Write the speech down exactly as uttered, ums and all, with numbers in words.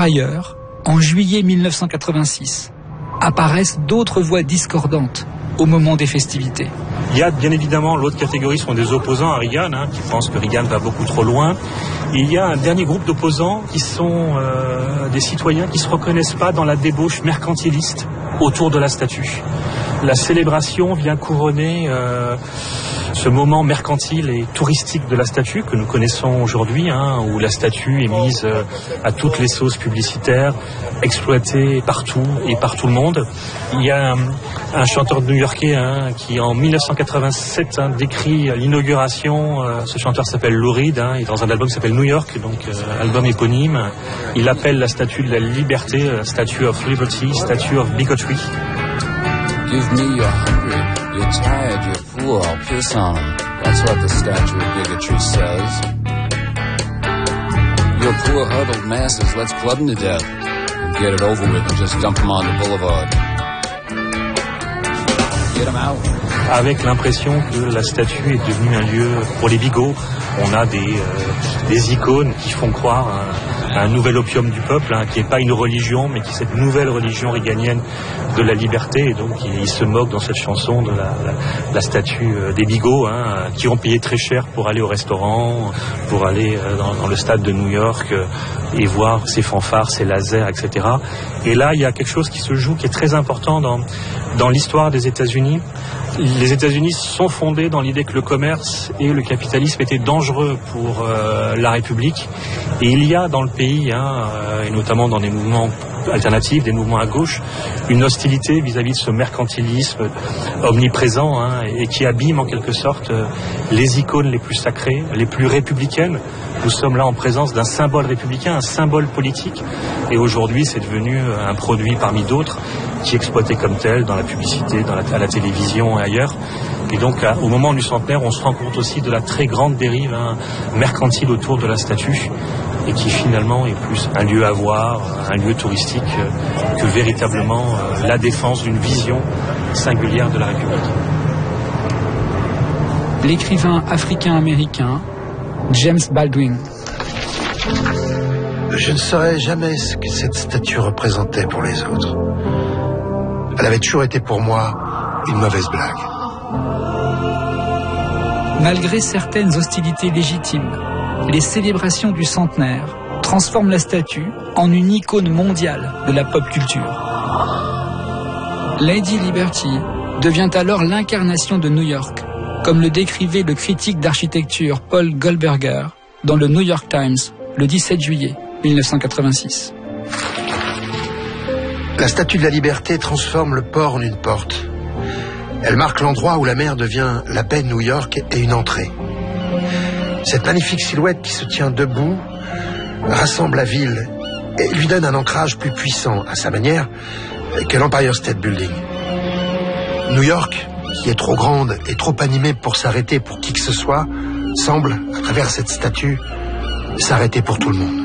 ailleurs, en juillet mille neuf cent quatre-vingt-six, apparaissent d'autres voix discordantes au moment des festivités. Il y a bien évidemment l'autre catégorie sont des opposants à Reagan, hein, qui pensent que Reagan va beaucoup trop loin. Et il y a un dernier groupe d'opposants qui sont euh, des citoyens qui ne se reconnaissent pas dans la débauche mercantiliste autour de la statue. La célébration vient couronner euh, ce moment mercantile et touristique de la statue que nous connaissons aujourd'hui, hein, où la statue est mise euh, à toutes les sauces publicitaires, exploitée partout et par tout le monde. Il y a un, un chanteur new-yorkais hein, qui en mille neuf cent quatre-vingt-sept hein, décrit l'inauguration. Euh, ce chanteur s'appelle Lou Reed, hein, et dans un album qui s'appelle New York, donc euh, album éponyme. Il appelle la statue de la liberté, euh, Statue of Liberty, Statue of Bigotry. Give me your hungry, you're tired, you're poor, I'll piss on 'em. That's what the statue of bigotry says. You're poor, huddled masses, let's club 'em to death. And get it over with and just dump 'em on the boulevard. Get 'em out. Avec l'impression que la statue est devenue un lieu pour les bigots. On a des, euh, des icônes qui font croire à, à un nouvel opium du peuple, hein, qui n'est pas une religion, mais qui est cette nouvelle religion réganienne de la liberté. Et donc, il, il se moque dans cette chanson de la, la, la statue euh, des bigots, hein, qui ont payé très cher pour aller au restaurant, pour aller euh, dans, dans le stade de New York euh, et voir ces fanfares, ces lasers, et cetera. Et là, il y a quelque chose qui se joue, qui est très important dans, dans l'histoire des États-Unis. Les États-Unis sont fondés dans l'idée que le commerce et le capitalisme étaient dangereux pour euh, la République. Et il y a dans le pays, hein, euh, et notamment dans des mouvements alternatifs, des mouvements à gauche, une hostilité vis-à-vis de ce mercantilisme omniprésent hein, et qui abîme en quelque sorte euh, les icônes les plus sacrées, les plus républicaines. Nous sommes là en présence d'un symbole républicain, un symbole politique. Et aujourd'hui, c'est devenu un produit parmi d'autres qui est exploité comme tel dans la publicité, dans la, à la télévision et ailleurs. Et donc, à, au moment du centenaire, on se rend compte aussi de la très grande dérive hein, mercantile autour de la statue et qui finalement est plus un lieu à voir, un lieu touristique euh, que véritablement euh, la défense d'une vision singulière de la République. L'écrivain africain-américain James Baldwin. Je ne saurais jamais ce que cette statue représentait pour les autres. Elle avait toujours été pour moi une mauvaise blague. Malgré certaines hostilités légitimes, les célébrations du centenaire transforment la statue en une icône mondiale de la pop culture. Lady Liberty devient alors l'incarnation de New York, comme le décrivait le critique d'architecture Paul Goldberger dans le New York Times le dix-sept juillet mille neuf cent quatre-vingt-six. La statue de la liberté transforme le port en une porte. Elle marque l'endroit où la mer devient la baie de New York et une entrée. Cette magnifique silhouette qui se tient debout rassemble la ville et lui donne un ancrage plus puissant, à sa manière, que l'Empire State Building. New York, qui est trop grande et trop animée pour s'arrêter pour qui que ce soit, semble, à travers cette statue, s'arrêter pour tout le monde.